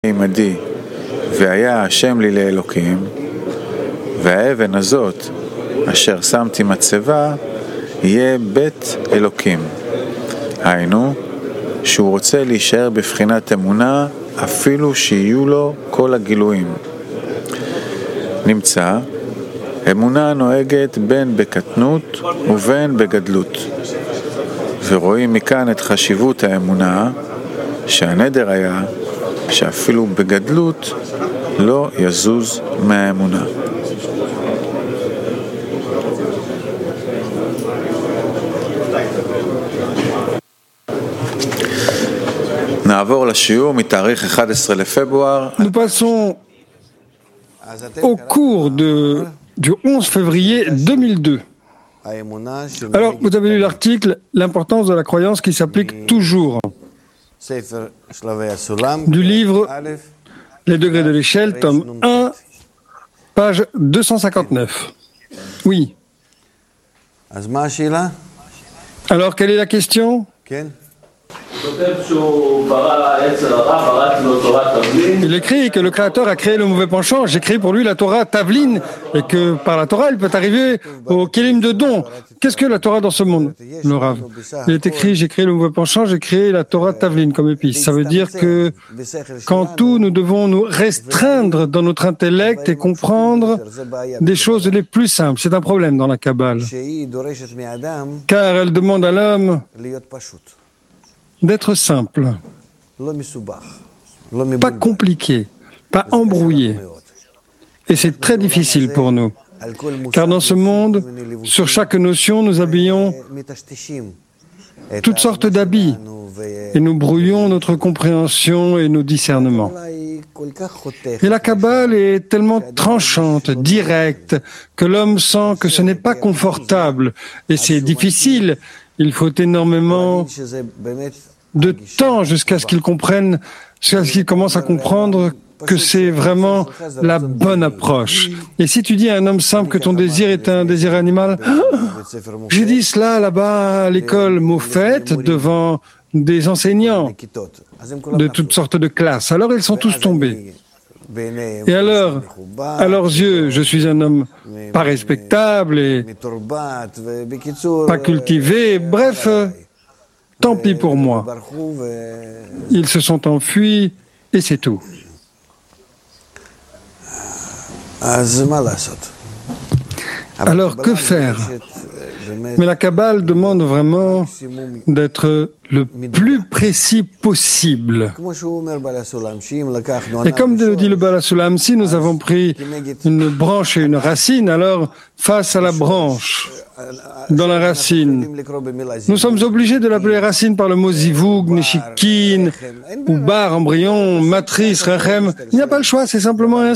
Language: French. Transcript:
עמדי והיה השם לי לאלוקים והאבן הזאת אשר שמתי מצבה יהיה בית אלוקים. היינו שהוא רוצה להישאר בבחינת אמונה אפילו שיהיו לו כל הגילויים. נמצא אמונה נוהגת בין בקטנות ובין בגדלות, ורואים מכאן את חשיבות האמונה שהנדר היה שאפילו בגדלות לא יזוז מהאמונה. נעבור לשיעור מתאריך 11 לפברואר. Nous passons au cours du 11 février 2002. Alors, vous avez lu l'article « L'importance de la croyance qui s'applique toujours » du livre « Les degrés de l'échelle », tome 1, page 259. Oui. Alors, quelle est la question ? Il écrit que le Créateur a créé le mauvais penchant. J'ai créé pour lui la Torah Tavlin, et que par la Torah, il peut arriver au Kélim de don. Qu'est-ce que la Torah dans ce monde, le Rav? Il est écrit, j'ai créé le mauvais penchant, j'ai créé la Torah Tavlin comme épice. Ça veut dire que, qu'en tout, nous devons nous restreindre dans notre intellect et comprendre des choses les plus simples. C'est un problème dans la Kabbale, car elle demande à l'homme d'être simple, pas compliqué, pas embrouillé. Et c'est très difficile pour nous, car dans ce monde, sur chaque notion, nous habillons toutes sortes d'habits et nous brouillons notre compréhension et nos discernements. Et la Kabbale est tellement tranchante, directe, que l'homme sent que ce n'est pas confortable et c'est difficile. Il faut énormément de temps jusqu'à ce qu'il comprenne, jusqu'à ce qu'il commence à comprendre que c'est vraiment la bonne approche. Et si tu dis à un homme simple que ton désir est un désir animal, j'ai dit cela là-bas à l'école Moffett devant des enseignants de toutes sortes de classes. Alors ils sont tous tombés. Et alors, à leurs yeux, je suis un homme pas respectable et pas cultivé, bref, tant pis pour moi. Ils se sont enfuis et c'est tout. Alors que faire ? Mais la Kabbale demande vraiment d'être le plus précis possible. Et comme le dit le Baal HaSulam, si nous avons pris une branche et une racine, alors face à la branche, dans la racine, nous sommes obligés de l'appeler racine par le mot zivug, neshikin, ou bar, embryon, matrice, rechem. Il n'y a pas le choix, c'est simplement ainsi.